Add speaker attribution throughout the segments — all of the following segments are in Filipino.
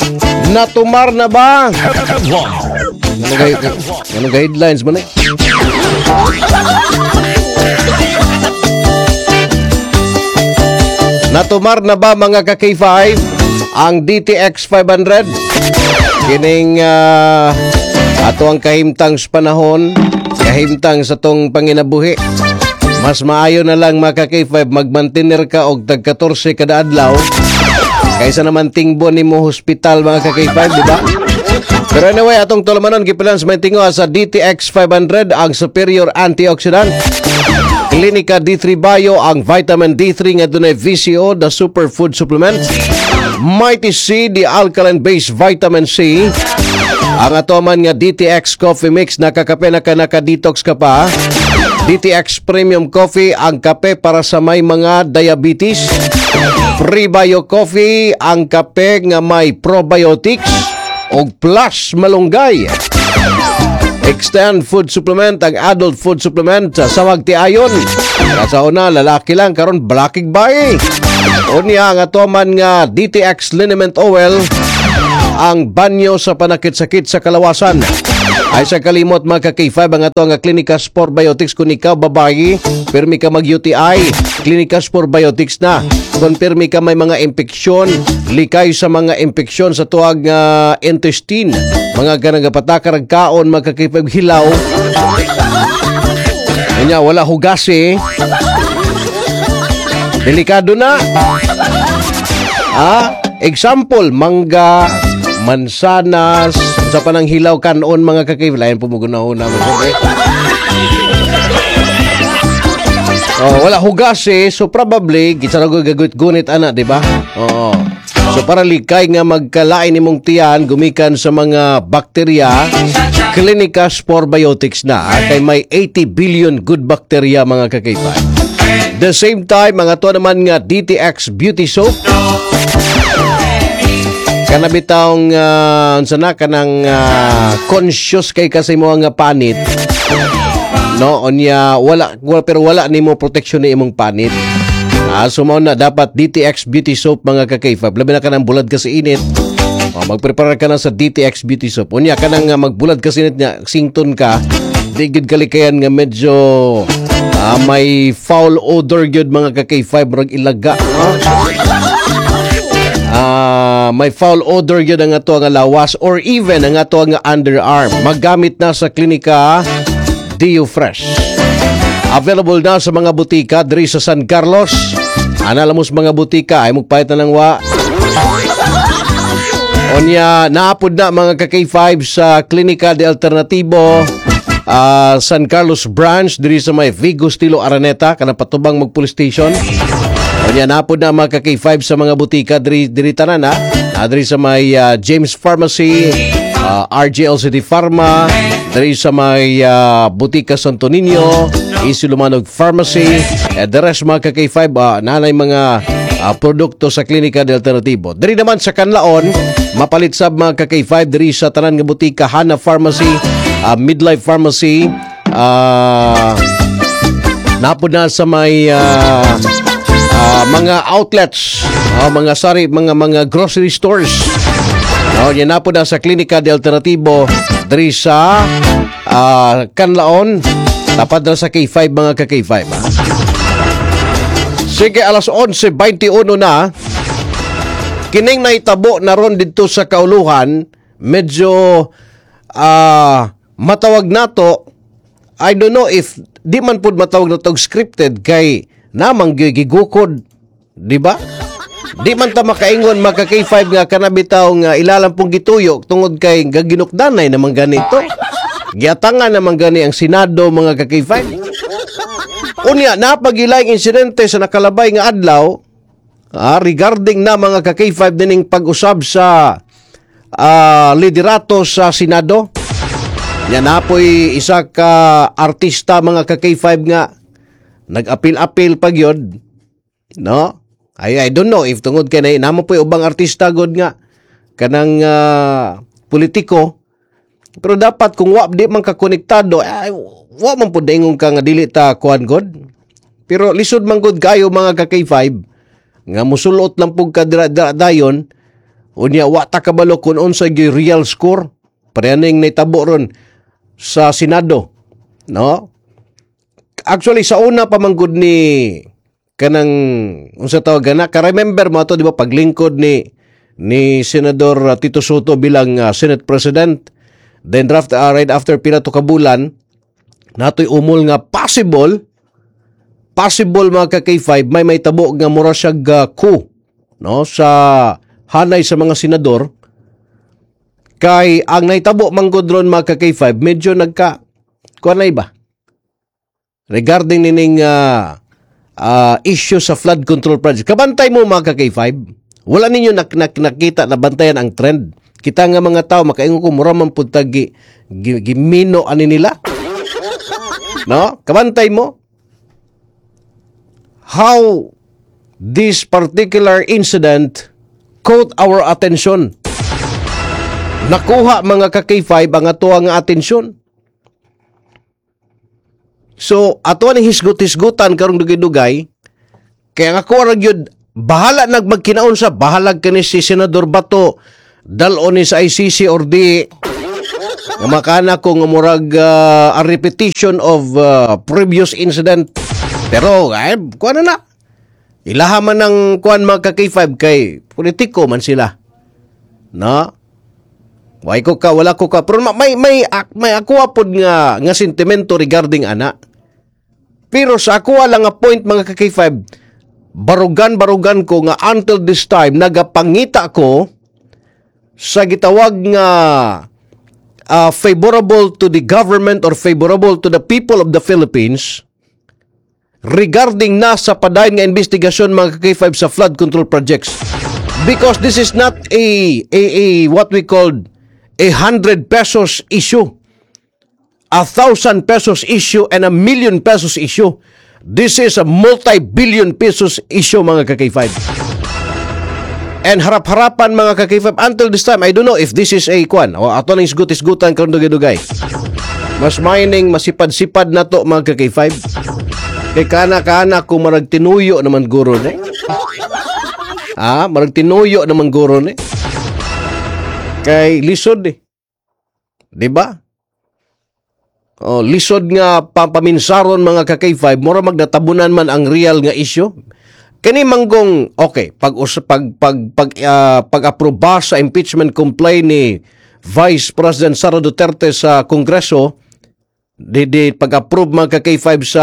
Speaker 1: Natumar na ba? Anong guidelines mo na? Natumar na ba mga ka-K5 ang DTX 500? Kining ato ang kahimtang sa panahon, kahimtang sa tong panginabuhi. Mas maayo na lang mga ka-K5 magmantiner ka og tag 14 kada adlaw kaysa naman tingbo ni mo hospital mga ka-K5, di ba? Pero anyway, atong tulumanon gipilan sa may tingo sa DTX 500 ang superior antioxidant. Clinica D3 Bio ang vitamin D3 nga dunay VCO, the superfood supplement. Mighty C, the alkaline-based vitamin C. Ang ato man nga DTX Coffee Mix, nakakape na ka, naka-detox ka pa. DTX Premium Coffee, ang kape para sa may mga diabetes. Prebio Coffee, ang kape nga may probiotics o plus malunggay. Extend Food Supplement, ang adult food supplement sa wag ti ayon. Sa una lalaki lang, karon blakig bae. Unya ang ato man nga DTX Liniment Oil, ang banyo sa panakit-sakit sa kalawasan. Ay sa kalimot mga ka-K5 ang ato nga Clinica Sport Biotics kung ikaw babae, pirmi ka mag-UTI, Clinica Sport Biotics na. Kung pirmi ka may mga impeksyon, likay sa mga impeksyon sa tuwag intestine, mga ganang patakar kaon mga ka-K5 hilaw. Kanya wala hugasi. Delikado na. Example, mangga, mansanas, sa panang hilaw kanon mga ka-K5. Lain po mo gunahon naman. Wala hugas so probably gitsara ko gagut-gunit ana, di ba? Oo. So para likay nga magkalain nimong tiyan gumikan sa mga bakterya, Clinica Sport Biotics na kay may 80 billion good bacteria mga ka-K5. The same time mga to naman nga DTX Beauty Soap. Kanabitawng sana kanang conscious kay kasi mo nga panit. No, onya wala pero wala nimo protection ni imong panit. Sumaw na dapat DTX Beauty Soap mga ka-K5. Labi na kanang bulad ka sa init. Magprepare ka na sa DTX Beauty Soap. Onya kanang magbulad ka sa init nga sington ka. Digid kalikayan nga medyo may foul odor gyud mga ka-K5 rag ilaga. May foul odor yun ang ato nga lawas or even ang ato nga underarm. Maggamit na sa klinika Dio Fresh. Available na sa mga butika diri sa San Carlos. Analamos mga butika ay magpahit na ng wa. Onya naapod na mga ka-K5 sa Klinika de Alternativo San Carlos branch diri sa may Vigo Stilo Araneta kanang patubang mag police station. Onya napod na mga ka-K5 sa mga butika diri tanan diri sa may James Pharmacy, RGLCD Pharma, diri sa may butika Santo Niño, Isilumanog Pharmacy, the rest mga ka-K5 nanay mga produkto sa Klinika de Alternativo. Diri naman sa Kanlaon, mapalit sab mga ka-K5 diri sa tanan nga butika Hana Pharmacy, Midlife Pharmacy, napod na sa may mga outlets, mga grocery stores. Yan na po na sa Klinika de Alternativo diri sa Kanlaon, tapad na sa K5 mga ka-K5. Sige, alas 11:21 na. Kining naitabo na ron dito sa kauluhan, medyo matawag nato. I don't know if di man pud matawag na tog scripted kay namang gigukod, di ba? Di man ta makaingon mga ka-K5 nga kanabitaw nga ilalampong gituyo tungod kay gaginukdanay naman ganito. Giatangan naman gani ang Senado mga ka-K5. Unya napagilayng insidente sa nakalabay nga adlaw regarding na mga ka-K5 dining pag-usab sa liderato sa Senado. Yan napoy isa ka artista mga ka-K5 nga nag-apil-apil pag yun, no? I don't know if tungod kay namo po ubang artista god nga kanang politiko, pero dapat kung wa di man ka konektado, wa man pud ingon ka nga dili ta kuan god. Pero lisod man gud kayo mga ka-K5 nga musulot lang pug ka dayon, Unya wa ta kabalo kung unsa gyud real score. Parehaning naitabo ron sa Senado, no? Actually sa una pa manggod ni kanang unsa tawag na, ka remember mo to di ba paglingkod ni Senador Tito Soto bilang Senate President, then right after pila to kabulan natoy umol nga possible mga ka-K5 may tabo nga mura siya coup, no, sa hanay sa mga senador. Kay ang naitabo manggod ron mga ka-K5 medyo kuanay ba regarding nining issue sa flood control project. Kabantay mo mga ka-K5, wala ninyo nakita na bantayan ang trend. Kita nga mga tao makaingon ko mura man pud gimino ani nila, no? Kabantay mo how this particular incident caught our attention. Nakuha mga ka-K5 ang ato nga atensyon. So, ato ni hisgut-hisgutan karong dugay-dugay, kaya nga ko ragyod, bahala magkinaon sa, bahalag ka ni si Senador Bato, dalon ni sa ICC or di, nga makana ko nga murag a repetition of previous incident. Pero, kuha na. Ilahaman ng kuhan mga ka-K5 kay politiko man sila. No? Wala ko ka. Pero may ako apod nga sentimento regarding ana. Pero sa ako lang nga point mga ka-K5, barugan ko nga until this time nagapangita ko sa gitawag nga favorable to the government or favorable to the people of the Philippines regarding na sa padayon nga investigasyon mga ka-K5 sa flood control projects. Because this is not a what we called a 100 pesos issue, 1,000 pesos issue, and a million pesos issue. This is a multi-billion pesos issue mga ka-K5. And harap-harapan mga ka-K5 until this time, I don't know if this is a kwan o ato nang isgut-isgutan karon dugay-dugay. Mas mining masipad-sipad na to mga ka-K5. Kay kana kung marag tinuyo naman guro ni. Marag tinuyo naman guro ni. Kay lisod diba? Lisod nga paminsaron mga ka-K5, mura magnatabunan man ang real nga issue. Kani manggong okay, pag-aproba sa impeachment complaint ni Vice President Sara Duterte sa Kongreso, pag-approve mga ka-K5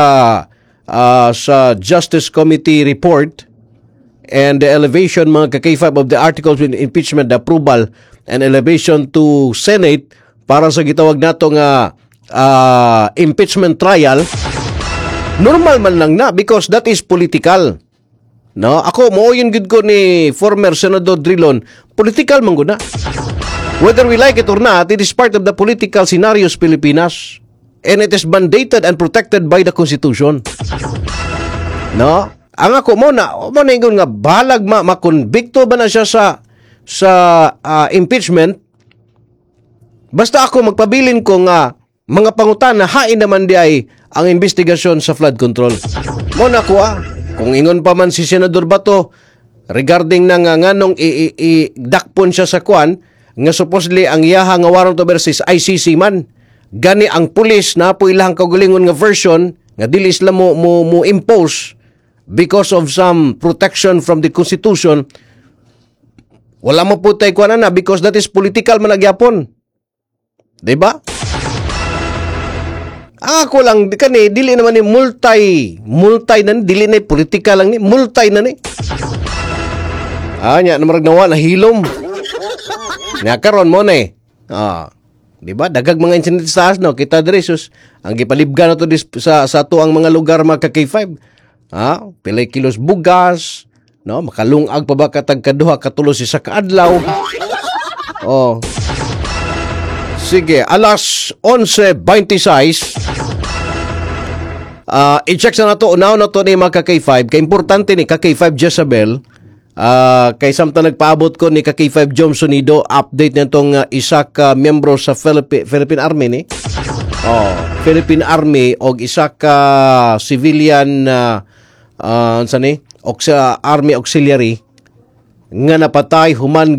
Speaker 1: sa Justice Committee report and the elevation mga ka-K5 of the articles of impeachment, the approval and elevation to Senate para sa gitawag nato nga impeachment trial, normal man lang na because that is political. No, ako mo yun gud ko ni former Senador Drilon, political man gud na. Whether we like it or not, it is part of the political scenarios Pilipinas and it is mandated and protected by the Constitution. No? Ang ako mo na ingon nga balag makonbikto ba na siya sa impeachment, basta ako magpabilin ko nga mga pangutan na hain naman di ay ang investigasyon sa flood control. Mo na ko kung ingon pa man si Senador Bato regarding na nga nganong dakpon siya sa kwan nga supposedly ang iyaha nga warrant of arrest is ICC man. Gani ang pulis na po ilang kaugalingon nga version nga dili sila mo impose because of some protection from the Constitution. Wala mo po tayo kuha na because that is political man nagyapon. Diba? Ako lang, dili naman ni multi na ni, dili na political lang ni, multi na ni. Nya, namarag nawa, nahilom. Nakaroon mo na diba? Dagag mga incident sa no? Kita dirisus, ang gipalibgan na to sa tuang mga lugar mga ka-K5. Pilay kilos bugas, no, makalungag pa ba katag kaduha katulos isa ka adlaw. Sige, alas 11:26. I-check sa nato unaw na to ni mga ka-K5. Kay importante ni ka-K5 Jezabel. Kay samtang nagpaabot ko ni ka-K5 Jom Sonido, update nitong isa ka miyembro sa Philippine Army ni. Philippine Army og isa ka civilian Army Auxiliary nga napatay human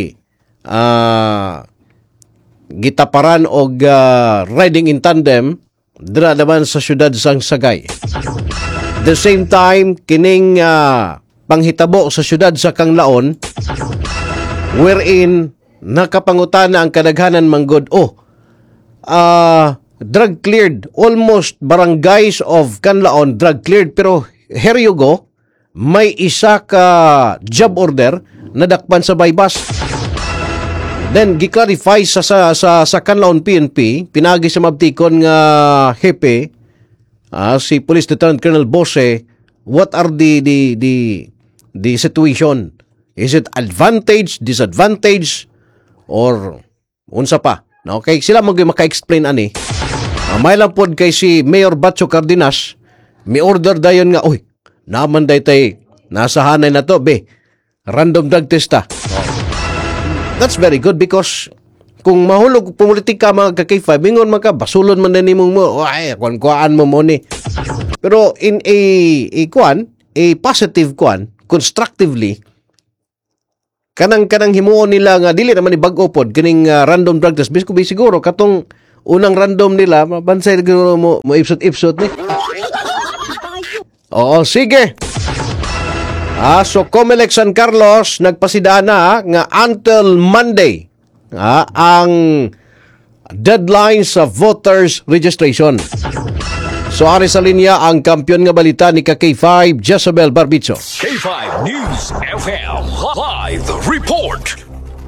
Speaker 1: gitaparan og riding in tandem dira naman sa syudad sang Sagay. The same time kining panghitabo sa syudad sa Kanglaon wherein nakapangutana ang kadaghanan manggod drug cleared, almost barangays of Canlaon drug cleared, pero here you go, may isa ka job order na dakpan sa bypass. Then gi-clarify sa Canlaon PNP, pinagi sa mabtikon nga hepe, si Police Lieutenant Colonel Bose, what are the situation? Is it advantage, disadvantage, or unsa pa? Okay, sila maka-explain ani. May lang pod kay si Mayor Batcho Cardenas, may order dayon nga, naman tay nasa hanay na to, random drug test ta. That's very good because kung mahulog politika mga ka-K5, bingon man ka, basulon man na nimong mo, kuan mo ni. Pero in a positive constructively, kanang himuon nila nga dili naman ni bag-o pod kining random drug test. Bisko siguro katong unang random nila mabansay mo ipsot-ipsot ni. Oo, sige. So Comelec San Carlos nagpasidana nga until Monday ang deadline sa voters registration. So ari sa linya ang kampiyon nga balita ni K5 Jezebel Barbicho.
Speaker 2: K5 News FM Live Report.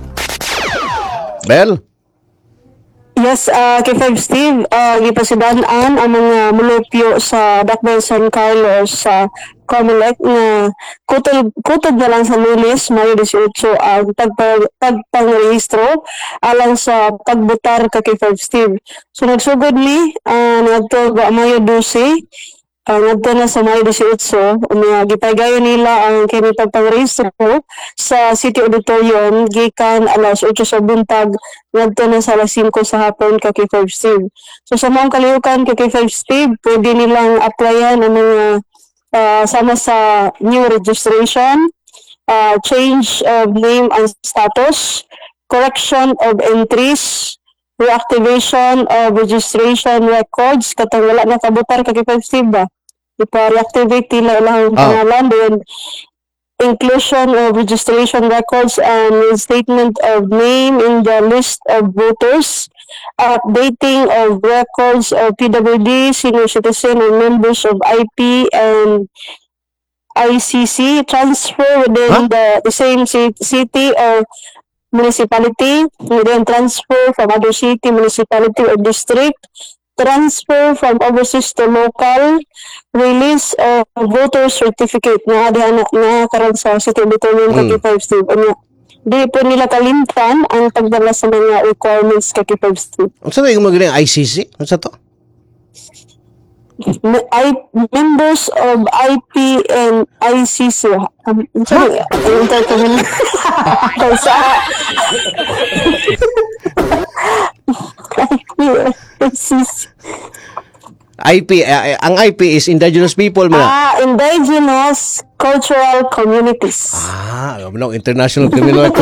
Speaker 1: Bel?
Speaker 3: Yes, K5 Steve, gipasidaan ang mga mulupyo sa Dakbayan San Carlos sa Comelec na kutod na lang sa Lunes, Mayo 18 ang pagpangrehistro alang sa pagbutar ka K5 Steve. So nagsugod ni ngadto Mayo 12 ngadto na sa Mayo 18 gipagayon nila ang kini pagpangrehistro sa City Auditorium gikan alas 8 sa buntag ngadto na sa alas 5 sa hapon ka K5 Steve. So sa mga kalihukan ka K5 Steve, pwede nilang applyan ang mga sama sa new registration, change of name and status, correction of entries, reactivation of registration records, katong wala na kabutar ka K5 Steve ba? Ipa-reactivate nila ilang pangalan, then inclusion of registration records and restatement of name in the list of voters, updating of records of PWD, senior citizen, and members of IP and ICC, transfer within the same city or municipality, then transfer from other city, municipality, or district, transfer from overseas to local, release of voter certificate na karon sa City Auditorium K5 Steve. Di po nila kalimtan ang pagdala sa mga requirements kay K5 Steve.
Speaker 1: Ano sa yung magaling ICC? Ano sa to?
Speaker 3: Members of IP and ICC. Sorry, intercommunal. Sa
Speaker 1: IP, ang IP is indigenous people man.
Speaker 3: Indigenous cultural communities.
Speaker 1: No, International Criminal Court.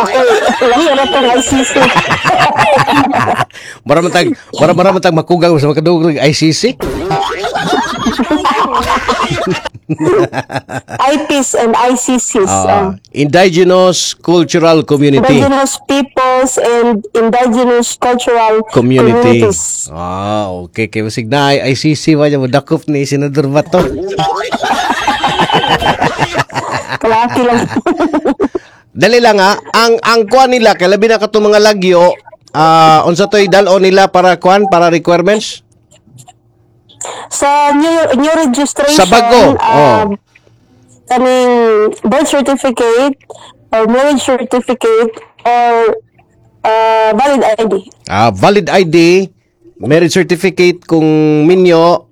Speaker 1: Maramatag makugang sa makadugog ICC.
Speaker 3: IPs and ICCs.
Speaker 1: Indigenous Cultural Community.
Speaker 3: Indigenous peoples and indigenous cultural communities.
Speaker 1: Okay. Kaya masig na ICC ba niya mo dakop ni Senador Bato?
Speaker 3: Kalaki lang.
Speaker 1: Dali lang ang kuan nila, kaya labi na katong mga lagyo, unsa to'y dalo nila para kuan, para requirements?
Speaker 3: Sa new registration,
Speaker 1: sa bago,
Speaker 3: kaming birth certificate or marriage certificate or valid ID.
Speaker 1: Valid ID, marriage certificate kung minyo,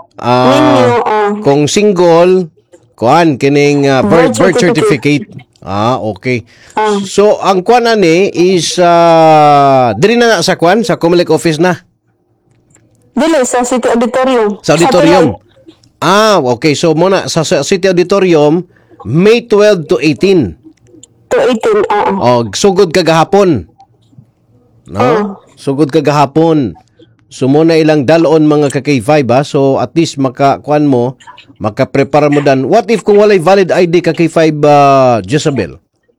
Speaker 1: kung single, kuan kining birth certificate. Okay. So ang kuan ani is diri na sa kuan sa Comelec office na.
Speaker 3: Dili sa City Auditorium.
Speaker 1: Sa auditorium. Okay. So muna sa City Auditorium May 12 to 18.
Speaker 3: to 18.
Speaker 1: Oh, sugod ka gahapon. No? Sugod ka gahapon. So muna ilang dalon mga ka-K5 ha. So at least makakuan mo, makaprepare mo dan. What if kung walay valid ID ka-K5 Jezebel?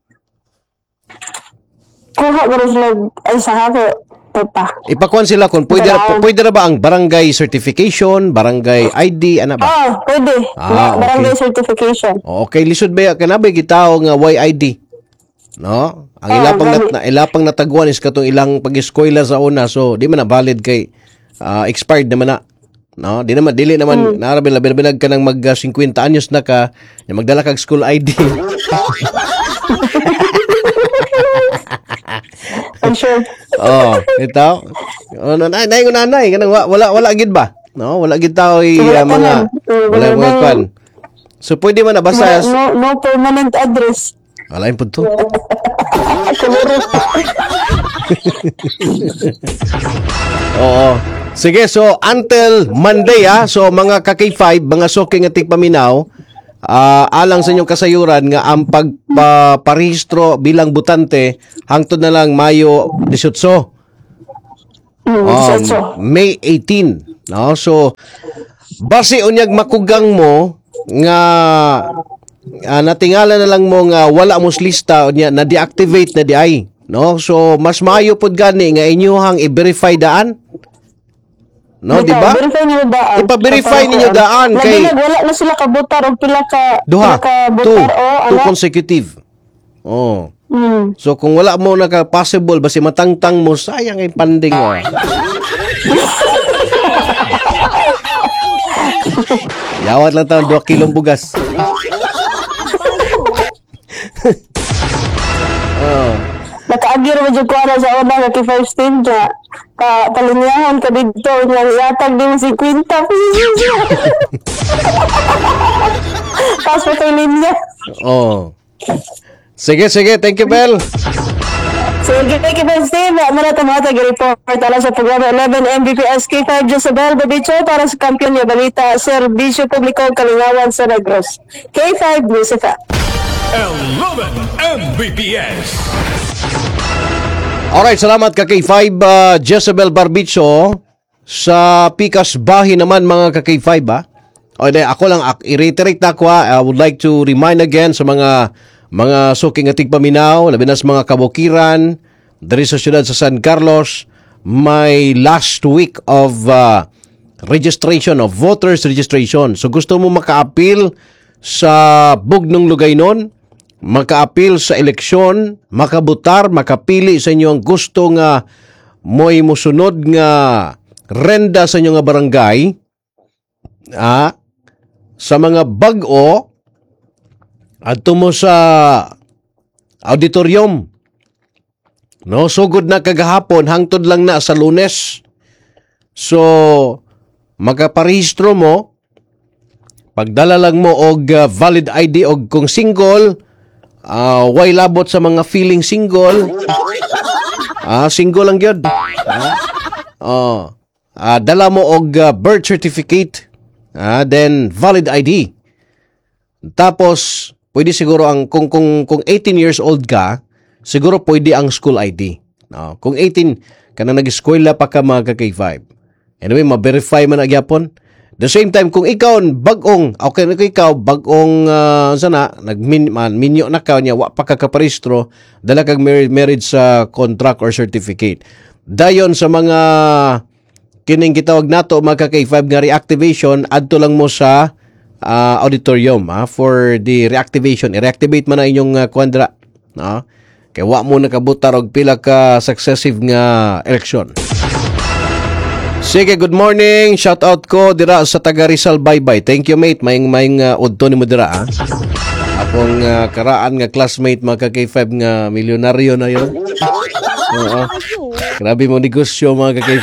Speaker 3: Kuha ko rin sila ay sa hako. Pa.
Speaker 1: Ipakuan sila kung pwede na ba ang barangay certification, barangay ID, ano ba?
Speaker 3: Pwede. Barangay
Speaker 1: okay.
Speaker 3: certification.
Speaker 1: Okay, lisod ba kanabay gitao nga YID? No? Ang ilapang natagwan is katong ilang pag-eskwela sa una, so di man na valid kay expired naman na. No, dili naman narabil ka nang mag 50 anyos na ka, magdala kag school ID.
Speaker 3: I'm sure.
Speaker 1: Ito. Nanay kanang wala gid ba? No, wala gid tao mga wala kwan. So pwede man na basta
Speaker 3: no permanent address.
Speaker 1: Wala pud to. Oo. Sige, so until Monday so mga ka-K5, mga soking at tigpaminaw, alang sa inyong kasayuran nga ang pagparehistro bilang butante hangtod na lang Mayo 18. May 18. No? So, base unyag makugang mo nga natingala na lang mo nga wala mos lista unya na deactivate na di ay. No? So, mas maayo pod gani nga inyohang i-verify daan. No, di ba?
Speaker 3: Verify niyo daan.
Speaker 1: Ipa-verify ninyo daan kay
Speaker 3: wala na sila kabutar og pila ka
Speaker 1: two consecutive. So kung wala mo naka possible basi matangtang mo sayang ay panding mo. Yawat lang taon 2 kilong bugas.
Speaker 3: Nakaagir mo dyan kuha sa una nga K5 Steve na palinyahan ka dito nga iatag din si Quinta. Tapos pa kay linya.
Speaker 1: Sige, thank you, Bel.
Speaker 3: Sige, K5 Steve. Muna tumatag report ala sa programa 11 MBPS K5 Jezebel Babicho para sa kampiyon niya balita Serbisyo Publiko Kalingawan sa Negros. K5 News FM.
Speaker 2: 11 Mbps.
Speaker 1: Alright, salamat ka K5 Jezebel Barbicho sa Pikas Bahi naman mga ka K5 Okay, ako lang i-reiterate na ako I would like to remind again sa mga suking ating paminaw, labi na sa mga kabukiran dari sa syudad sa San Carlos, may last week of registration of voters registration. So gusto mo maka-appeal sa bugnong lugay nun, maka-appeal sa eleksyon, makabutar, makapili sa inyo ang gusto nga mo'y musunod nga renda sa inyo nga barangay sa mga bag-o adto mo sa auditorium. No, sugod na kagahapon hangtod lang na sa Lunes. So magaparehistro mo, pagdala lang mo og valid ID og kung single way labot sa mga feeling single. Single lang gyud. Dala mo og birth certificate, then valid ID. Tapos pwede siguro ang kung 18 years old ka, siguro pwede ang school ID. Kung 18 kana nag-eskwela pa ka mga K5. Anyway, ma-verify man agyapon. The same time, kung ikaw bagong, nagminyo na ka niya, wa pa kakaparehistro, dala kag marriage contract or certificate. Dayon sa mga kining gitawag nato mga K5 nga reactivation, adto lang mo sa auditorium for the reactivation. I-reactivate man na inyong kwandra. Kaya wa mo nakabutar og pila ka successive nga election. Sige, good morning. Shout out ko dira sa taga Rizal Baybay. Thank you mate. Maing udto nimo dira Akong karaan nga classmate mga K5 nga milyonaryo na yon. Grabe mo negosyo mga K5.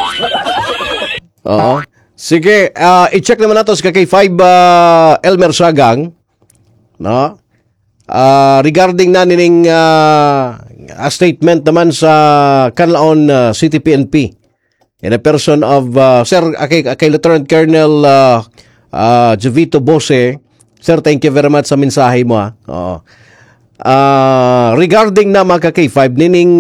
Speaker 1: Sige, i-check naman nato sa K5 Elmer Sagang, no? Regarding na nining statement naman sa Canlaon City PNP. In a person of Sir kay Lieutenant Colonel Jovito Bose. Sir, thank you very much sa mensahe mo. regarding na mga ka-K5 nining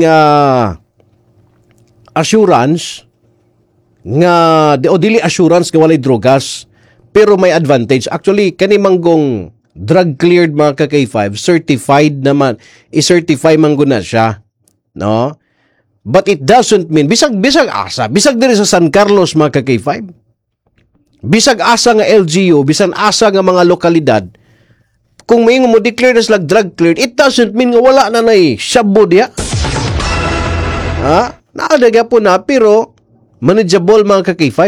Speaker 1: assurance nga dili assurance nga walay drogas pero may advantage. Actually kani manggong drug cleared mga ka-K5 certified naman, i-certify man guna siya, no? But it doesn't mean bisag asa, bisag diri sa San Carlos mga ka-K5, bisag asa nga LGU, bisan asa nga mga lokalidad, kung may mo declare na sila drug cleared, it doesn't mean nga wala na nay shabu diya. Naadaga po na, pero manageable mga ka-K5.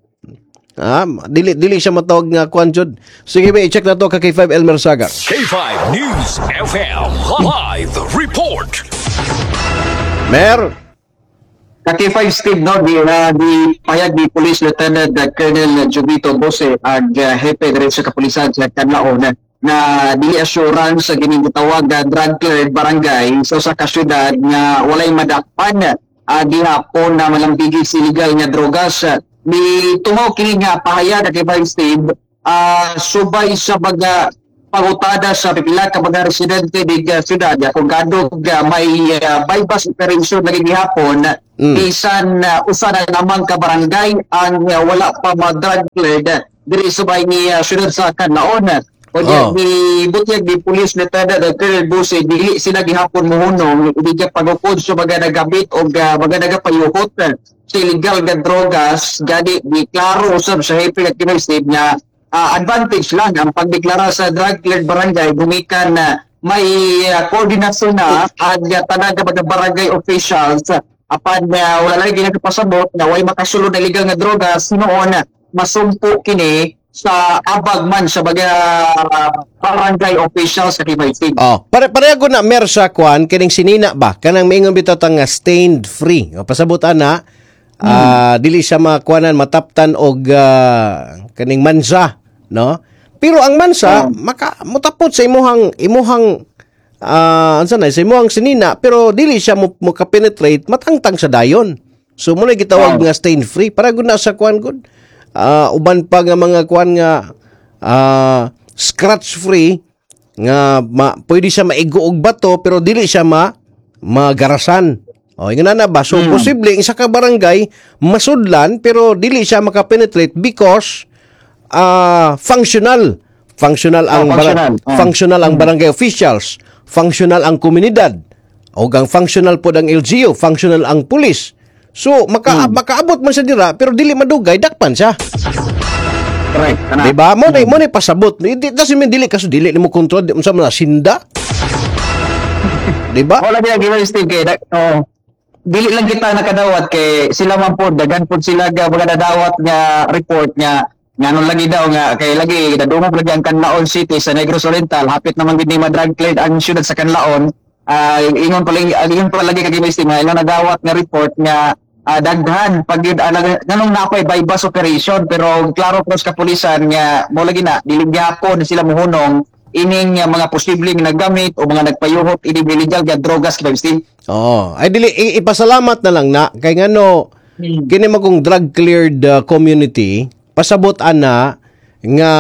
Speaker 1: Dili siya matawag nga kwanjod. Sige ba, i-check na to ka-K5 Elmer Sagar.
Speaker 2: K5 News FM Live Report.
Speaker 1: Mer?
Speaker 4: Ka-K5 Steve, no, di payag ni Police Lieutenant Colonel Jubito Bose ang hepe dire sa kapulisan sa Canlaon na dili assurance sa ginitawag drug cleared barangay sa kasyudad nga walay madakpan gihapon na malambigis illegal nga drogas. Ni tumo kini nga pahayag kay Steve, subay sa baga pangutada sa pipila ka mga residente di syudad kung kadog may bypass operation naging gihapon bisan usa na lamang ka barangay ang wala pa drug cleared diri subay ni syudad sa Canlaon. Kaya ni butyag di Police Lieutenant Colonel Bose, dili sila gihapon muhunong, hindi ka pagukod sa mga nagamit o mga nagapayuhot sa illegal na drogas. Gani, di klaro usab sa hepe at Steve niya, advantage lang ang pagdeklara sa drug cleared barangay, gumikan na may koordinasyon na at tanaga mga barangay officials apan wala lang ginagpasabot na way makasulod na illegal na drogas, noon masumpo kini sa abag man sa baga barangay officials sa K5 Steve.
Speaker 1: Pareha ko na mer sa kwan kining sinina ba kanang maingon bitaw nga stained free. Pasabutan na dili siya makwanan mataptan og kaning mansa, no? Pero ang mansa mutapot sa imuhang sa imuhang sinina pero dili siya mo ka-penetrate matangtang sa dayon. So muna gitawag nga stained free para gud na sa kwan gud. Uban pa nga mga kuan nga scratch free nga pwede siya maigo og bato pero dili siya magarasan. Ingana na ba? So posible isa ka barangay masudlan pero dili siya makapenetrate because functional ang barangay officials, functional ang komunidad, o ang functional po ang LGU, functional ang pulis. So, makaabot man siya dira, pero dili madugay, dakpan siya.
Speaker 4: Correct.
Speaker 1: Diba? Mo na pasabot. Doesn't mean dili kaso dili mo kontrol, di mo sa mga sinda. Diba?
Speaker 4: Wala ginagawa Steve kay dili lang kita nakadawat kay sila man po dagan po sila mga nadawat nga report nga nganong lagi daw nga kay lagi dadungog lagi ang Canlaon City sa Negros Oriental, hapit naman gid ni drug cleared ang syudad sa Canlaon. Ingon pa lagi kay Steve nga ilang nadawat nga report nga daghan pag ganong na ako bypass operation pero klaro po sa kapulisan nga mo lagi na dili gyapon sila mohunong ining mga posibleng naggamit o mga nagpayuhot illegal nga drogas kay Steve.
Speaker 1: Ay dili ipasalamat na lang na kay ngano kini magong drug cleared community pasabot ana nga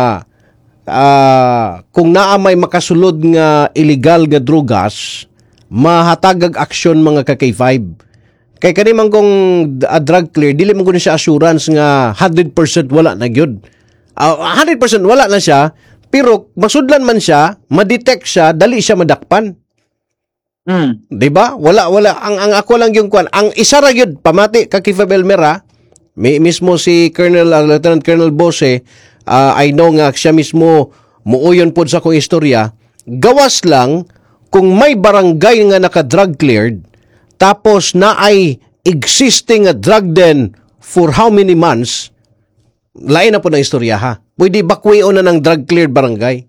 Speaker 1: kung naa may makasulod nga illegal nga drogas mahatagag aksyon mga ka-K5. Kay kani man kung drug clear, dili man gud siya assurance nga 100% wala na gyud. 100% wala na siya, pero masudlan man siya, ma-detect siya, dali siya madakpan. Diba? Wala ang ako lang yung kwan. Ang isa ra gyud pamati ka K5 Elmera, mismo si Lieutenant Colonel Bose, I know nga siya mismo muuyon pod sa kong istorya. Gawas lang kung may barangay nga naka-drug cleared tapos na ay existing drug den for how many months, lain na po na istorya ha. Pwede bakwiyo na ng drug cleared barangay.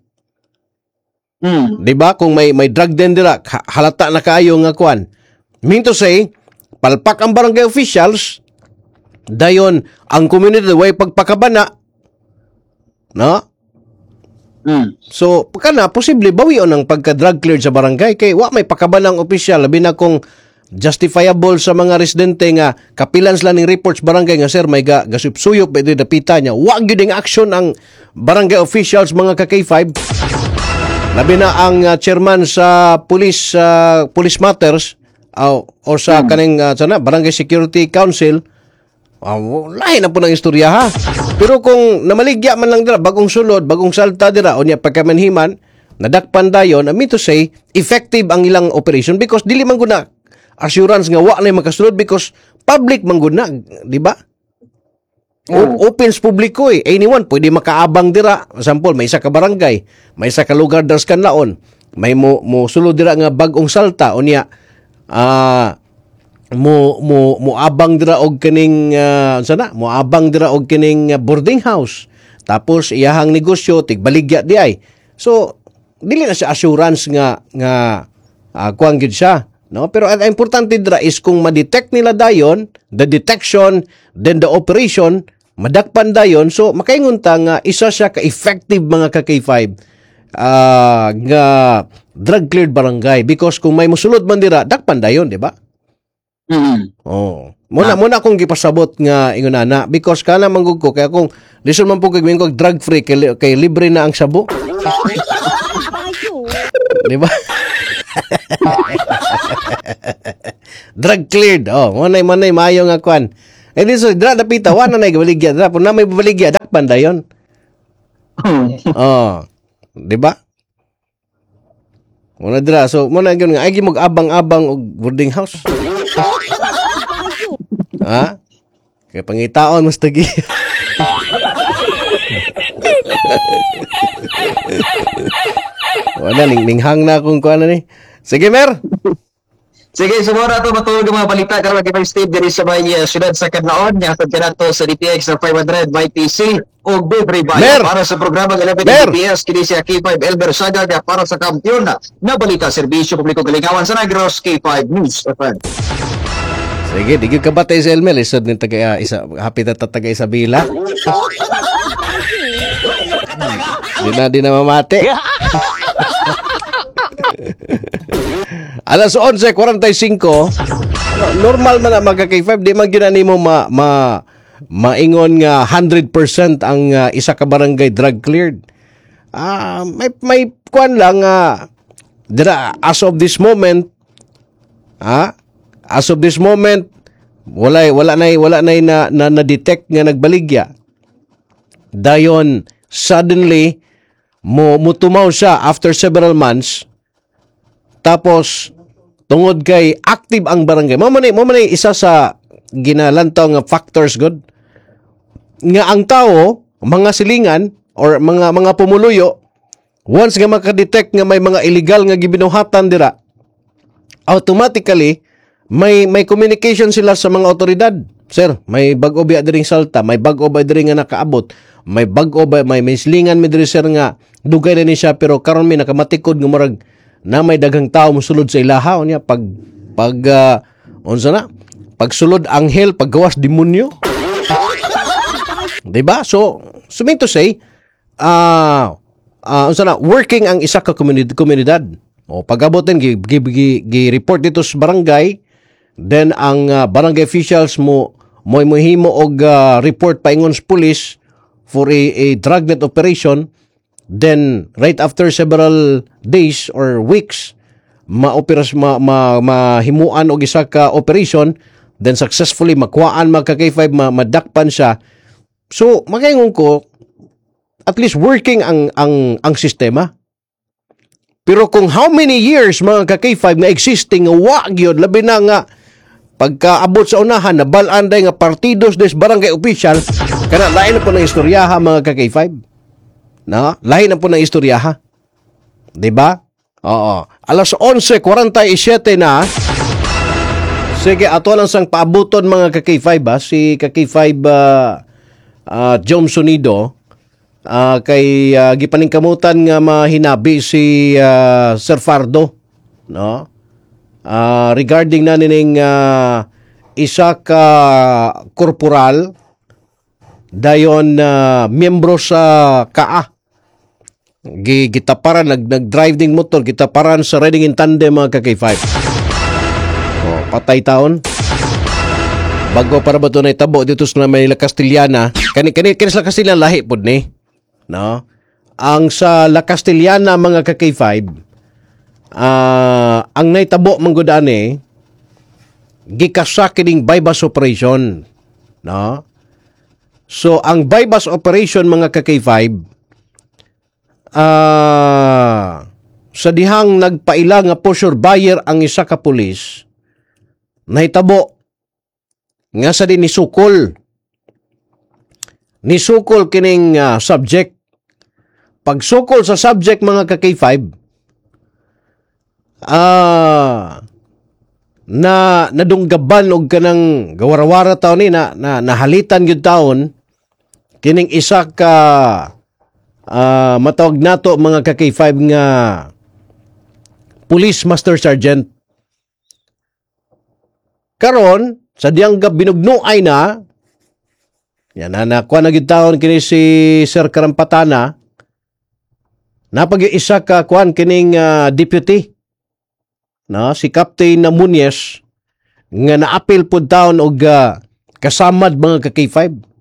Speaker 1: Diba? Kung may drug den dira, halata na kaayo nga kwan. Mean to say, palpak ang barangay officials, dayon ang community way pagpakabana, no? So, kana posible bawion ang pagka-drug cleared sa barangay kay wa may pakabanang opisyal labi na kung justifiable sa mga residente nga kapilan sila ning reports barangay nga sir may gasupsuyop pwede dapita niya. Wa gyud ang action ang barangay officials mga ka-K5. Labi na ang chairman sa police matters o sa kaning Barangay Security Council, lahi na po ng istorya ha. Pero kung namaligya man lang dira, bagong sulod, bagong salta dira, o niya pagkamanhiman, nadakpan dayon, I mean to say, effective ang ilang operation because dili man guna assurance nga wa na makasulod because public man guna, di ba? Open sa publiko eh. Anyone pwede makaabang dira. Example, may isa ka barangay, may isa ka lugar dars kanlaon, may mo sulod dira nga bagong salta o niya mo abang dira og kining mo abang dira og kining boarding house. Tapos iyahang negosyo tigbaligya di ay. So dili na siya assurance nga kuang gid siya. No, pero ang importante dira is kung ma-detect nila dayon, the detection, then the operation, madakpan dayon, so makaingon ta nga isa siya ka-effective mga ka-K5 nga drug cleared barangay because kung may musulod man dira, dakpan dayon, di ba? Oh. Muna akong gipasabot nga ingon na because kana manggug ko kaya kung listen man po kag drug free kay libre na ang sabo. Di ba? Drug cleared. Oh, manay maayo nga kwan. Eh di so dra dapita wa na nay baligya dra pun na may baligya dakpan dayon. Oh. Di ba? Muna dra so muna gyud nga ay gimog abang-abang og boarding house. Ha? Kaya pangitaon mas tagi. Wala ninghang na akong kuan ni. Sige, Mer.
Speaker 4: Sige, sumura to matulog ang mga balita karon kay Steve diri sa may syudad sa Canlaon nga atod kanato sa DTX na 500 by TC o Bedre
Speaker 1: Mer!
Speaker 4: para sa programa ng 11 DPS kini si K5 Elber Saga para sa kampiyon na balita serbisyo publiko kalingawan sa Negros K5 News FM.
Speaker 1: Sige, di ka batay sa Elmer. Isod ni taga isa hapit at taga Isabela. Di na mamate. Alas 11:45, normal man na magka-K5, di man ginani mo maingon nga 100% ang isa ka barangay drug cleared. May kuan lang dira as of this moment, wala na detect nga nagbaligya. Dayon suddenly mutumaw siya after several months. Tapos tungod kay active ang barangay. Mo man isa sa ginalantaw nga factors good nga ang tao, mga silingan or mga pumuluyo once nga makadetect nga may mga illegal nga gibinuhatan dira, automatically may communication sila sa mga otoridad. Sir, may bag-o biya diring salta, may bag-o ba diri nga nakaabot, may bag-o ba may silingan mi diri sir nga dugay na ni siya pero karon mi nakamatikod nga murag na may daghang tao mosulod sa ilaha niya pagsulod anghel paggawas demonyo. Diba? So mean to say working ang isa ka komunidad. O pag-abotin gi-report dito sa barangay, then ang barangay officials mo himo og report paingon sa police for a dragnet operation. Then right after several days or weeks mahimuan og isa ka operation, then successfully makuhaan magka-K5 madakpan siya. So magaingon ko at least working ang sistema. Pero kung how many years mga ka-K5 na existing nga wa gyud labi na nga pagkaabot sa unahan nabalaan day nga partidos des barangay official kana lain na po ng istoryaha mga ka-K5. Na, lahi na po ng istoryaha. Diba? Oo. Alas 11:47 na. Sige, ato lang sang paabuton mga ka-K5 si ka-K5 Jom Sonido kay gipaningkamutan nga mahinabi si Sir Fardo, no? Regarding na nining isa ka korporal dayon miyembro sa KAA gitaparan nag-drive ding motor gitaparan sa riding in tandem mga ka-K5. Patay taon bago para ba ito na itabo dito sa Manila Castillana kani sa Castillana lahi pod ni, no? ang sa La Castellana mga ka K5, ang naitabo manggudane gikasa kining bypass operation, no? So ang bypass operation mga ka K5, sa dihang nagpaila nga for sure buyer ang isa ka pulis, nahitabo nga sa din nisukol kining subject. Pagsukol sa subject mga ka K5, na nadunggaban og kanang gawarawara taon ni na nahalitan gyud taon kining isa ka matawag nato mga ka K5 nga Police Master Sergeant. Karon sa diyang binugnuay na yan na kuha na gyud taon kini si Sir Karampatana, napag-isa ka kuan kining deputy, no, si Captain Namunyes nga naapil pud taon og kasamad mga ka K5.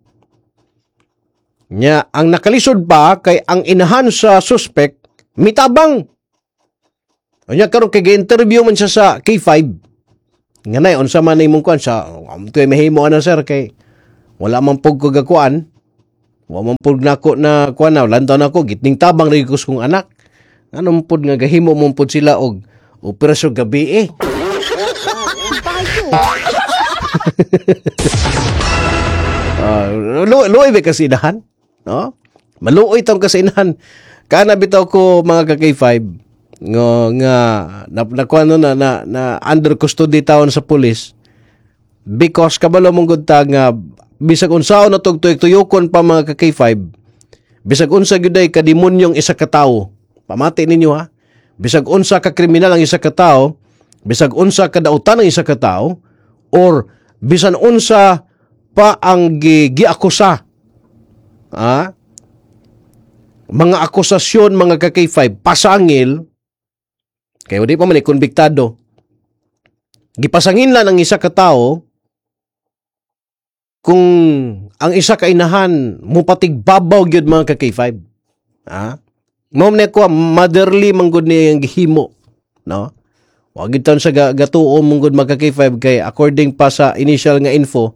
Speaker 1: Nya ang nakalisod pa kay ang inahan sa suspect mitabang. Nya karon kay gi-interview man siya sa K5. Nganay unsa man imong kuan sa amtoy mahimo ana sir kay wala man pug ko gakuan. Wa man pud nako na kuan na lantaw nako gitning tabang ri ko kong anak. Anong pud nga gahimo mo pud sila og operasyon gabi luoy ba kasinahan, no? Maluoy tong kasinahan. Kana bitaw ko mga ka K5 nga nakuha na under custody taon sa pulis because kabalo mong gudta nga bisag unsaon na tuyok-tuyokon pa mga ka K5, bisag unsa gyuday ka demonyong isa ka tawo, pamati ninyo ha, bisag unsa ka kriminal ang isa ka tawo, bisag unsa ka dautan ang isa ka tawo, or bisan unsa pa ang giakusa, mga akusasyon mga ka K5 pasangil kay di pa man konbiktado, gipasangin lang ang isa ka tawo kung ang isa ka inahan mupatigbabaw gyud mga ka K5. Mao na ko motherly manggod ni ang gihimo, no? Wa gyud tan sa gatuo manggod mga ka K5 kay according pa sa initial nga info,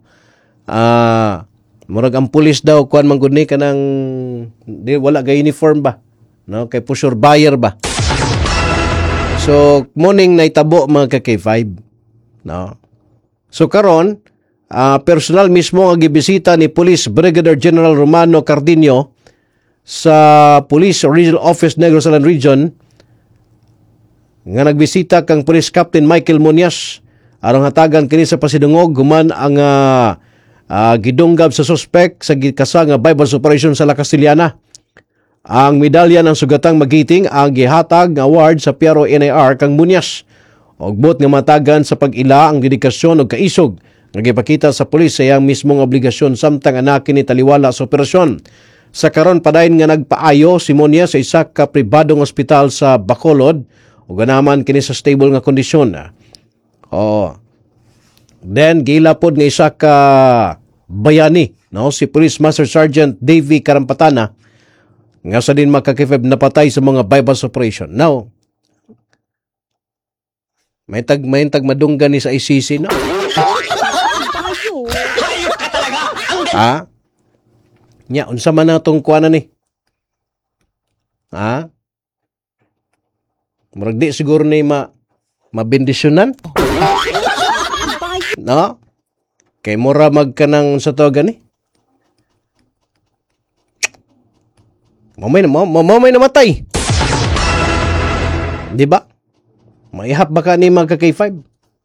Speaker 1: murag ang pulis daw kuan manggod ni kanang di wala ga uniform ba, no? Kay for sure buyer ba. So morning naitabo mga ka K5, no? So karon personal mismo ang gibisita ni Police Brigadier General Romano Cardinio sa Police Regional Office Negros Island Region nga nagbisita kang Police Captain Michael Muñoz aron hatagan kini sa pasidungog human ang gidunggab sa suspect sa gikasa nga bypass operation sa La Castellana. Ang medalya ng sugatang magiting ang gihatag nga award sa Piero NIR kang Muñoz og bot nga matagan sa pag-ila ang dedikasyon ug kaisog nga gipakita sa pulis sa iyang mismong obligasyon samtang anakin ni taliwala sa operasyon. Sa karon padayon nga nagpaayo si Muñoz sa isa ka pribadong ospital sa Bacolod ug ganaman kini sa stable nga kondisyon. Then gila pod nga isa ka bayani, no, si Police Master Sergeant Davy Karampatana nga sa din makakifeb napatay sa mga bypass operation. Now, may tag madunggan ni sa ICC, no? Nya, unsa man natong kuana ni? Murag di siguro ni mabendisyonan? No? Kay mura magkanang sa to gani? Mamay namatay. Di ba? Maihap baka ni mga K5?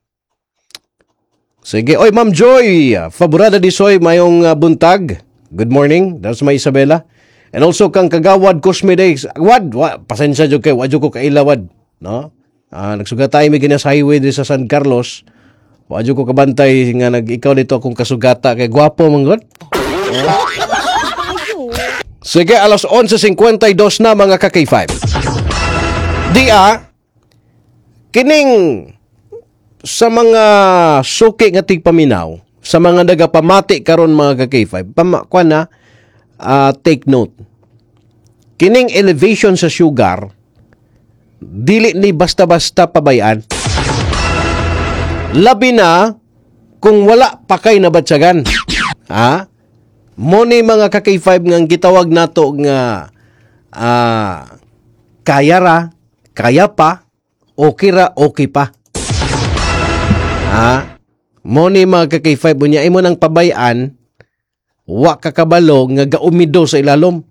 Speaker 1: Sige. Oy, Ma'am Joy. Favorada di soy mayong buntag. Good morning. That's my Isabela. And also kang kagawad Cosme Days. Wad. Pasensya jo kay wadyo ko kailawad. No? Nagsugatay mi gina sa highway di sa San Carlos. Wadyo ko kabantay nga ikaw dito akong kasugata kay gwapo manggod. Sige, alas 11:52 na mga ka-K5. Kining sa mga suki nga tigpaminaw, sa mga nagapamati karon mga ka-K5, take note. kining elevation sa sugar dili ni basta-basta pabayaan. Labi na kung wala pa kay nabatsagan. Ha? Mo ni mga ka-K5 nga gitawag nato nga kaya ra, kaya pa, okay ra, okay pa. Ha? Mo ni mga ka-K5 unya imo nang pabayaan, wa kakabalo nga gaumido sa ilalom.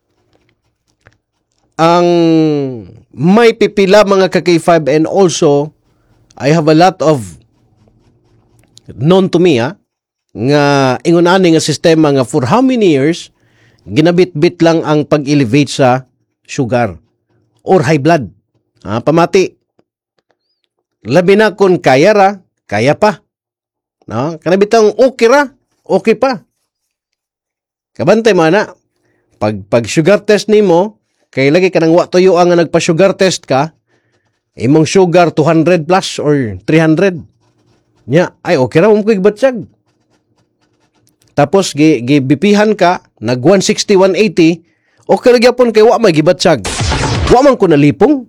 Speaker 1: Ang may pipila mga ka-K5 and also I have a lot of known to me nga ingon ani nga sistema nga for how many years ginabit-bit lang ang pag-elevate sa sugar or high blood. Pamati. Labi na kung kaya ra, kaya pa. No? Kanabitang okay ra, okay pa. Kabantay mo na. Pag sugar test nimo, kay lagi ka nang wa tuyo ang nagpa-sugar test ka, imong sugar 200 plus or 300. Nya, ay okay ra mo kay batsag. Tapos gibipihan ka, nag 160, 180, okay ra gyapon kay wa may gibatsag. Wa man ko nalipong.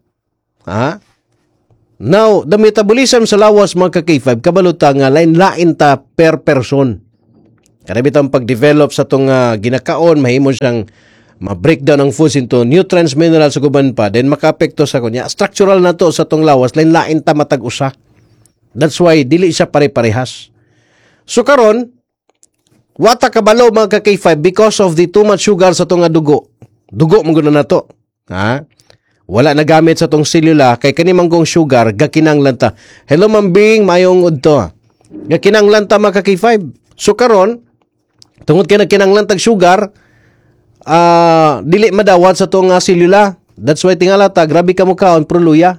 Speaker 1: Now, the metabolism sa lawas mga ka-K5 kabaluta nga lain-lain ta per person. Karabitang pag-develop sa tong ginakaon, mahimo siyang ma-breakdown ang foods into nutrients, minerals, guban pa, then maka-apekto sa kunya. Structural na to sa tong lawas, lain-lain ta matag-usa. That's why, dili siya pare-parehas. So karon, wata kabalo mga ka-K5 because of the too much sugar sa tong dugo. Dugo mong na to. Wala na gamit sa tong selula, kay kanimanggong sugar, gakinanglan ta. Hello mambing, mayong udto. Gakinanglan ta mga ka-K5. So karon, tungod kay nagkinanglan tag sugar, dili madawat sa tong selula. That's why tingala ta, grabe ka mo kaon, proluya.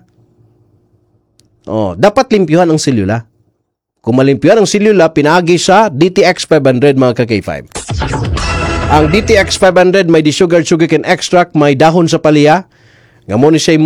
Speaker 1: Dapat limpyuhan ang selula. Kung malimpyuhan ang selula, pinagi sa DTX 500 mga ka-K5. Ang DTX 500 may desugared sugarcane extract, may dahon sa palya, nga mo ni siya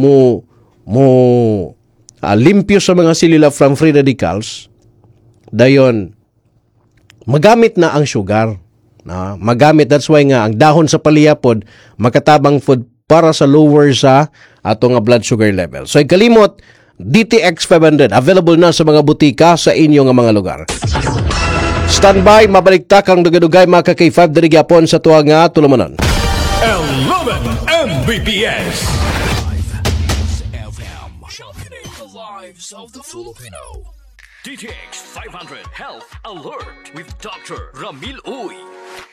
Speaker 1: limpyo sa mga selula from free radicals. Dayon, magamit na ang sugar. Magamit, that's why nga, ang dahon sa palya pod, makatabang food para sa lower sa atong blood sugar level. So, ikalimot, DTX 500, available na sa mga butika sa inyong mga lugar. Standby, mabalik kang dugay-dugay mga ka-K5 diri gyapon sa tuwa nga tulumanon.
Speaker 2: 11 Mbps. FM, sharpening the lives of the Filipino. DTX 500 Health Alert with Dr. Ramil Uy.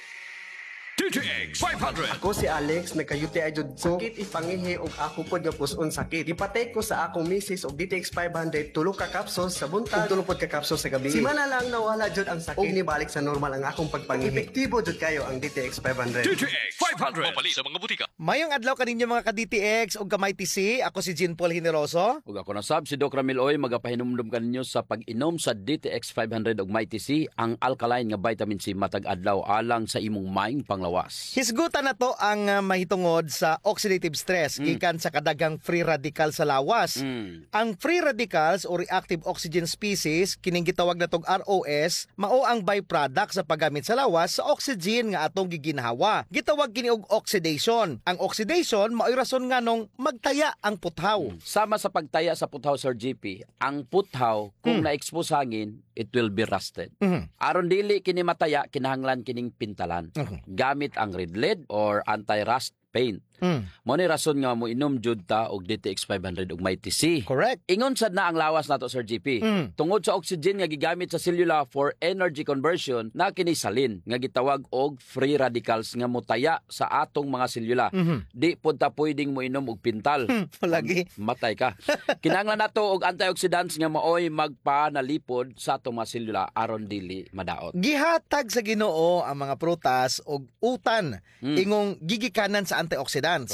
Speaker 2: DTX 500.
Speaker 5: Ako si Alex, nagka-UTI jud ko. Sakit ipangihi og ako pod nga puson sakit. Gipatay ko sa akong misis og DTX 500 tulo ka capsules sa buntag ug tulo pod ka capsules sa gabi. Simana lang nawala jud ang sakit ug nibalik sa normal ang akong pagpangihi. Epektibo jud kayo ang DTX 500.
Speaker 2: DTX 500. Mapali sa mga butika.
Speaker 6: Mayong adlaw kaninyo mga ka-DTX ug kamay TC. Ako si Jean Paul Generoso.
Speaker 7: Ug ako na sab si Doc Ramil Oy, magapahinumdum kaninyo sa pag-inom sa DTX 500 ug Mighty C, ang alkaline nga vitamin C matag adlaw alang sa imong maing panglawas.
Speaker 6: Hisgutan na to ang mahitungod sa oxidative stress gikan sa kadagang free radical sa lawas. Ang free radicals o reactive oxygen species, kining gitawag na tong ROS, mao ang byproduct sa paggamit sa lawas sa oxygen nga atong giginhawa. Gitawag kini og oxidation. Ang oxidation mao'y rason nga nung magtaya ang puthaw.
Speaker 7: Sama sa pagtaya sa puthaw, Sir GP, ang puthaw kung na-expose hangin, it will be rusted. Aron dili kini mataya, kinahanglan kining pintalan. Gamit ang red lead or anti-rust paint. Mo ni rason nga mo inom jud ta og DTX 500 ug Mighty C.
Speaker 6: Correct.
Speaker 7: Ingon sad na ang lawas nato, Sir GP. Tungod sa oxygen nga gigamit sa selula for energy conversion, na kini salin nga gitawag og free radicals nga motaya sa atong mga selula. Di pod ta pwedeng mo inom og pintal.
Speaker 6: Lagi
Speaker 7: Matay ka. Kinahanglan nato og antioxidants nga maoy magpanalipod sa atong mga selula aron dili madaot.
Speaker 6: gihatag sa Ginoo ang mga prutas og utan ingong gigikanan sa antioxidants.
Speaker 7: Correct.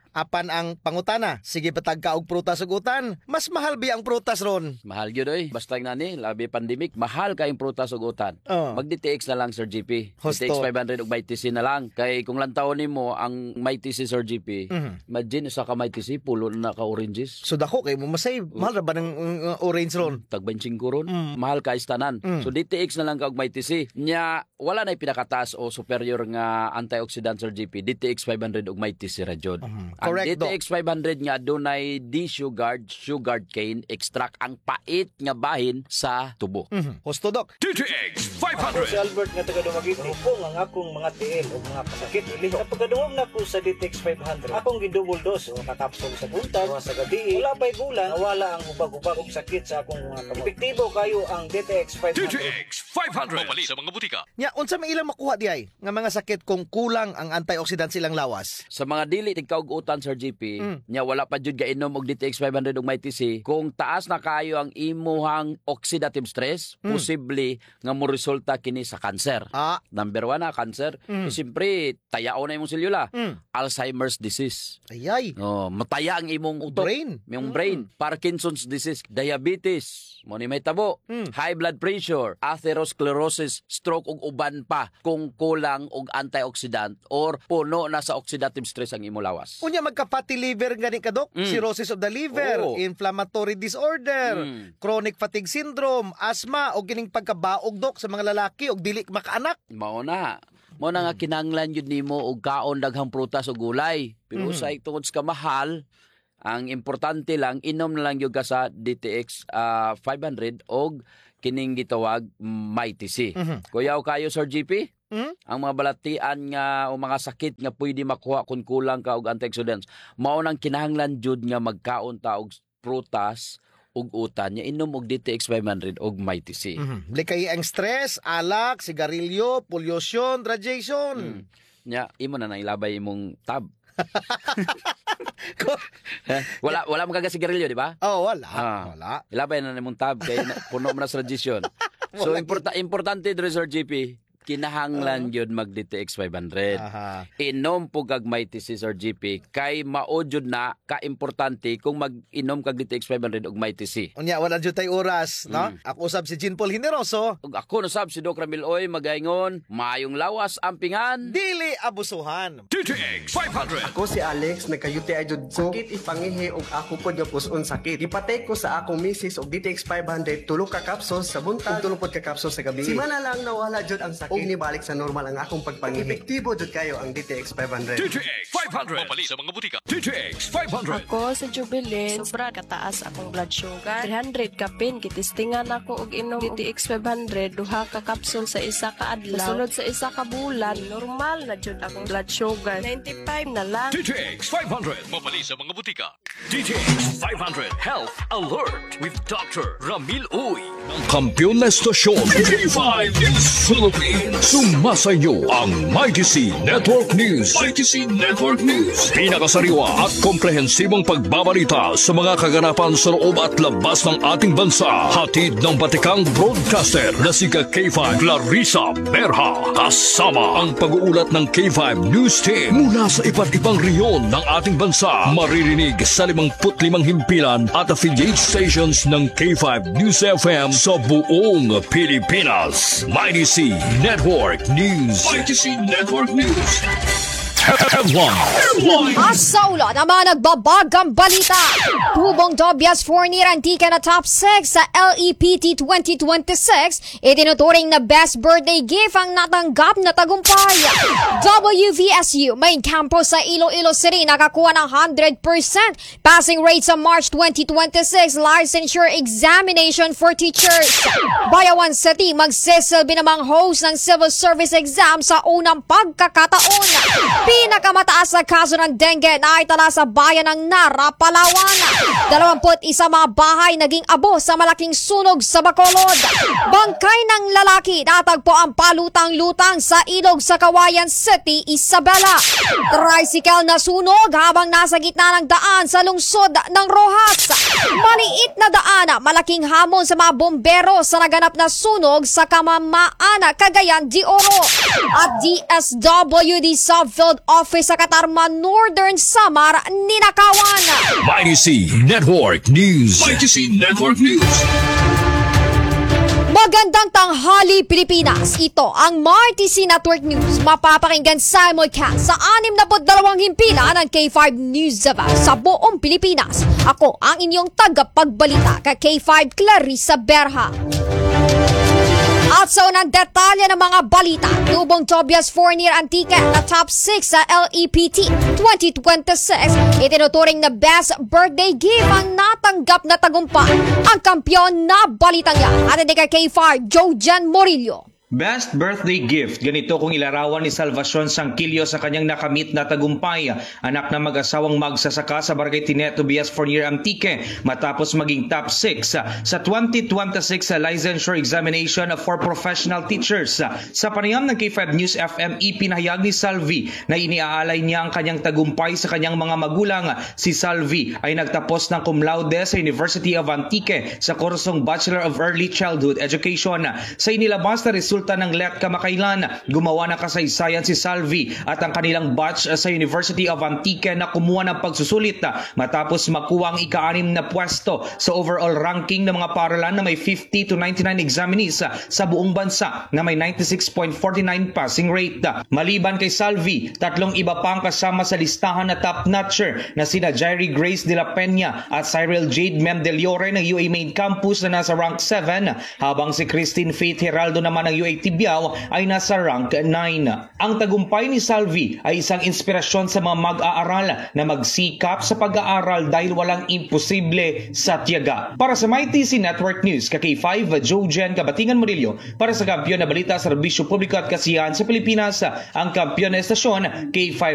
Speaker 6: Apan ang pangutana, sige patag ka og prutas ug utan, mas mahal bi ang prutas ron.
Speaker 7: Mahal gyud oy. Basta nani, labi pandemic, mahal kayong prutas ug utan.
Speaker 6: Oh.
Speaker 7: Mag-DTX na lang Sir GP.
Speaker 6: Husto.
Speaker 7: DTX 500 ug may TC na lang. Kay kung lantaw nimo ang may TC Sir GP, imagine sa ka may TC pulo na ka oranges.
Speaker 6: So dako kay mo masave. Mahal ra ba ng orange ron?
Speaker 7: Tag 25 ron. Mahal ka istanan. So DTX na lang ka og may TC. Nya wala na pinakataas o superior nga antioxidant Sir GP. DTX 500 ug may TC ra jud. Ang
Speaker 6: Correct,
Speaker 7: DTX 500 nga dunay sugar cane extract ang pait nga bahin sa tubo.
Speaker 6: Husto dok.
Speaker 2: DTX
Speaker 8: Ako
Speaker 2: 500.
Speaker 8: si Albert nga taga Dumaguete. Hupong ang akong mga tiil o mga pasakit ilih. Sa pagkadungog na ko sa DTX 500, akong gidouble dose o kakapsol sa buntag o sa gabi. Wala ba'y bulan, nawala ang ubag-ubag og sakit sa akong mga kamot. Epektibo kayo ang DTX 500.
Speaker 2: DTX 500. Mapali sa mga butika.
Speaker 6: Nya unsa may ilang makuha di ay nga mga sakit kung kulang ang antioxidant silang lawas?
Speaker 7: Sa mga dili tigkaugutan Sir GP, nya wala pa jud gainom og DTX 500 ug may TC, kung taas na kayo ang imuhang oxidative stress, posible nga mo resulta kini sa cancer. Number 1 na cancer. Siyempre, tayao na imong selula. Alzheimer's disease.
Speaker 6: Ayay.
Speaker 7: Oh, mataya ang imong utok. Yung brain. Parkinson's disease, diabetes, mo ni may tabo, high blood pressure, atherosclerosis, stroke ug uban pa kung kulang og antioxidant or puno na sa oxidative stress ang imong lawas.
Speaker 6: Unya magka-fatty liver gani ka dok, cirrhosis of the liver,
Speaker 7: Oo.
Speaker 6: inflammatory disorder, chronic fatigue syndrome, asthma o gining pagkabaog dok sa mga lalaki og dili makaanak.
Speaker 7: Mao na nga kinahanglan yun nimo og kaon daghang prutas o gulay. Pero sa tungod sa kamahal, ang importante lang inom na lang gyud ka sa DTX 500 og kining gitawag MyTC. Kuyaw kayo Sir GP? Ang mga balatian nga o mga sakit nga pwede makuha kung kulang ka og antioxidants. Mao nang kinahanglan jud nga magkaon ta og prutas ug utan nya inom og DTX 500 og MyTC.
Speaker 6: Likay ang stress, alak, sigarilyo, pollution, radiation.
Speaker 7: Nya imo na ilabay imong tab. wala mo kagasigarilyo, di ba?
Speaker 6: Oh, wala. Wala.
Speaker 7: Ilabay na nimong tab kay puno mo na sa radiation. So importante dre Sir GP, kinahanglan yun mag DTX 500. Inom po kag MyTC Sir GP kay mao jud na ka-importante kung mag-inom kag DTX 500 og MyTC.
Speaker 6: Unya wala jud tay oras, no? Ako usab si Jean Paul Generoso.
Speaker 7: Ug ako nasab si Doc Ramil Oy magaingon, maayong lawas ampingan.
Speaker 6: Dili abusuhan.
Speaker 2: DTX 500.
Speaker 5: Ako si Alex, nagka-UTI jud ko. Sakit ipangihi og ako pod nga puson sakit. Ipatay ko sa akong misis og DTX 500 tulo ka capsules sa buntag, tulo pod ka capsules sa gabi. Si mana lang nawala jud ang sakit. Og nibalik sa normal ang akong pagpangihi. Epektibo jud kayo ang DTX 500.
Speaker 2: DTX 500. Mapali sa mga butika. DTX 500.
Speaker 9: Ako sa Jubilin, sobra kataas akong blood sugar. 300 kapin, kitistingan ako og inom DTX 500, duha ka capsule sa isa ka adlaw. Sunod sa isa ka bulan, normal na jud akong blood sugar. 95 na lang.
Speaker 2: DTX 500. Mapali sa mga butika. DTX 500 Health Alert with Dr. Ramil Uy. Ng kampiyon na estasyon, K5 News Philippines. Sumasayo ang MyTC Network News. MyTC Network News. Pinakasariwa at komprehensibong pagbabalita sa mga kaganapan sa loob at labas ng ating bansa. Hatid ng batikang broadcaster na si K5 Clarissa Berha. Kasama ang pag-uulat ng K5 News Team mula sa iba't ibang reyon ng ating bansa. Maririnig sa 55 himpilan at affiliate stations ng K5 News FM sa buong Pilipinas. MyTC Network News. MyTC Network News. Headline.
Speaker 10: Asaula naman nagbabagang balita. Tubong Tobias Fournier antika na top 6 sa LEPT 2026. Itinuturing na best birthday gift ang natanggap na tagumpay. WVSU main campus sa Iloilo City nakakuha ng 100% passing rate sa March 2026 licensure examination for teachers. Bayawan City magsisilbi namang host ng civil service exam sa unang pagkakataon. Pinakamataas na kaso ng dengue na itala sa bayan ng Nara, Palawan. 21 mga bahay naging abo sa malaking sunog sa Bacolod. Bangkay ng lalaki natagpo ang palutang-lutang sa ilog sa Kawayan City, Isabela. Tricycle na sunog habang nasa gitna ng daan sa lungsod ng Rojas. Maliit na daan, malaking hamon sa mga bombero sa naganap na sunog sa Kamamaan, Cagayan de Oro. At DSWD Subfield Field Office sa Katarman, Northern Samar, ninakawan.
Speaker 2: Mighty C Network News. Mighty C Network News.
Speaker 10: Magandang tanghali, Pilipinas. Ito ang Mighty C Network News. Mapapakinggan simulcast sa 62 himpilan ng K5 News sa buong Pilipinas. Ako ang inyong tagapagbalita ka K5 Clarissa Berha. At sa unang detalye ng mga balita, tubong Tobias Fournier Antique na top 6 sa LEPT 2026. Itinuturing na best birthday gift ang natanggap na tagumpay. Ang kampyon na balitang yan at hindi ka K5 Jojan Morillo.
Speaker 11: Best birthday gift, ganito kung ilarawan ni Salvacion Sangkilio sa kanyang nakamit na tagumpay. Anak na mag-asawang magsasaka sa Barangay Tinet, Tobias Fournier Antique matapos maging top 6 sa 2026 licensure examination for professional teachers. Sa panayam ng K5 News FM, ipinahayag ni Salvi na iniaalay niya ang kanyang tagumpay sa kanyang mga magulang. Si Salvi ay nagtapos ng cum laude sa University of Antique sa kursong Bachelor of Early Childhood Education. Sa inilabas na resulta ng LET kamakailan, gumawa ng kasaysayan si Salvi at ang kanilang batch sa University of Antique na kumuha ng pagsusulit matapos makuha ang ika-6 na pwesto sa overall ranking ng mga paaralan na may 50 to 99 examinees sa buong bansa na may 96.49 passing rate. Maliban kay Salvi, 3 iba pang kasama sa listahan na top-notcher na sina Jerry Grace de la Peña at Cyril Jade Mendeliore ng UA Main Campus na nasa rank 7, habang si Christine Faith Heraldo naman ng UA Tibiao ay nasa rank 9. Ang tagumpay ni Salvi ay isang inspirasyon sa mga mag-aaral na magsikap sa pag-aaral dahil walang imposible sa tiyaga. Para sa Mighty C Network News, K5 Jojan Kabatingan Murillo, para sa kampiyon na balita sa serbisyo publiko at kasiyahan sa Pilipinas, ang kampiyon na estasyon K5